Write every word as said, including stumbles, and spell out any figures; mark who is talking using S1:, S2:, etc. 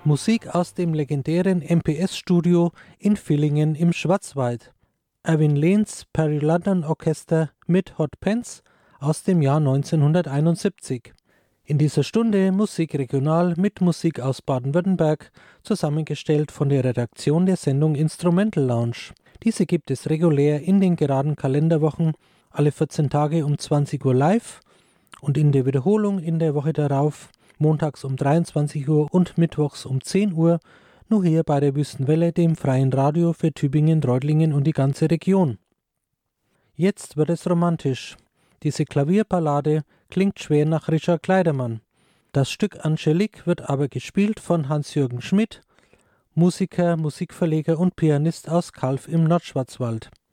S1: Musik aus dem legendären M P S-Studio in Villingen im Schwarzwald. Erwin Lehns Perry London Orchester mit Hot Pants aus dem Jahr neunzehnhunderteinundsiebzig. In dieser Stunde Musik regional mit Musik aus Baden-Württemberg, zusammengestellt von der Redaktion der Sendung Instrumental Lounge. Diese gibt es regulär in den geraden Kalenderwochen alle vierzehn Tage um zwanzig Uhr live und in der Wiederholung in der Woche darauf montags um dreiundzwanzig Uhr und mittwochs um zehn Uhr, nur hier bei der Wüstenwelle, dem freien Radio für Tübingen, Reutlingen und die ganze Region. Jetzt wird es romantisch. Diese Klavierballade klingt schwer nach Richard Kleidermann. Das Stück Angelique wird aber gespielt von Hans-Jürgen Schmidt, Musiker, Musikverleger und Pianist aus Calw im Nordschwarzwald.